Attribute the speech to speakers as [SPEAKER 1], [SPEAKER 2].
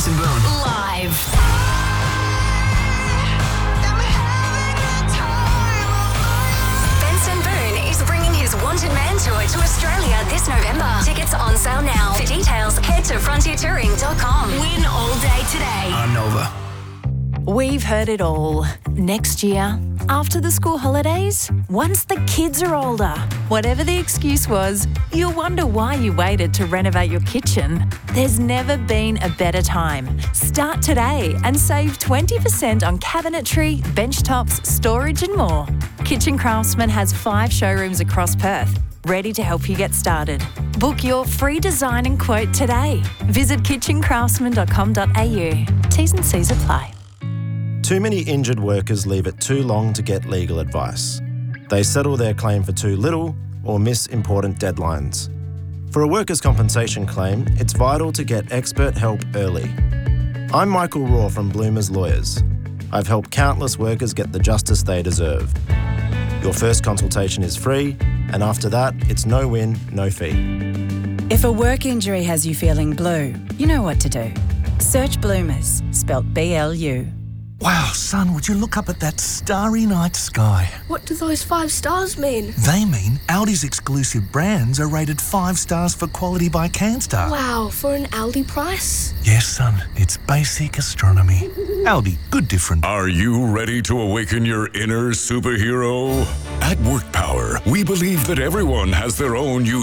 [SPEAKER 1] Benson Boone.
[SPEAKER 2] Live. Benson Boone is bringing his Wanted Man tour to Australia this November. Tickets on sale now. For details, head to frontiertouring.com. Win all day today.
[SPEAKER 1] On Nova.
[SPEAKER 3] We've heard it all. Next year, after the school holidays, once the kids are older, whatever the excuse was, you'll wonder why you waited to renovate your kitchen. There's never been a better time. Start today and save 20% on cabinetry, benchtops, storage and more. Kitchen Craftsman has 5 showrooms across Perth, ready to help you get started. Book your free design and quote today. Visit kitchencraftsman.com.au. T's and C's apply.
[SPEAKER 4] Too many injured workers leave it too long to get legal advice. They settle their claim for too little or miss important deadlines. For a workers' compensation claim, it's vital to get expert help early. I'm Michael Raw from Bloomers Lawyers. I've helped countless workers get the justice they deserve. Your first consultation is free, and after that, it's no win, no fee.
[SPEAKER 5] If a work injury has you feeling blue, you know what to do. Search Bloomers, spelt B-L-U.
[SPEAKER 6] Wow, son, would you look up at that starry night sky?
[SPEAKER 7] What do those 5 stars mean?
[SPEAKER 6] They mean Aldi's exclusive brands are rated 5 stars for quality by CanStar.
[SPEAKER 7] Wow, for an Aldi price?
[SPEAKER 6] Yes, son, it's basic astronomy. Aldi, good different.
[SPEAKER 8] Are you ready to awaken your inner superhero? At Work Power, we believe that everyone has their own